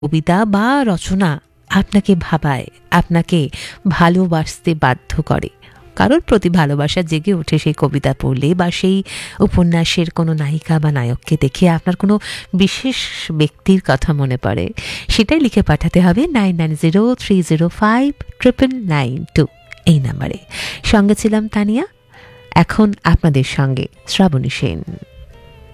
কবিতা বা রচনা আপনাকে ভাবায়, আপনাকে ভালোবাসতে বাধ্য করে। কারোর প্রতি ভালোবাসা জেগে ওঠে সেই কবিতা পড়লে, বা সেই উপন্যাসের কোনো নায়িকা বা নায়ককে দেখে আপনার কোনো বিশেষ ব্যক্তির কথা মনে পড়ে, সেটাই লিখে পাঠাতে হবে 9903059992 এই নাম্বারে। সঙ্গে ছিলাম তানিয়া, এখন আপনাদের সঙ্গে শ্রাবণী সেন।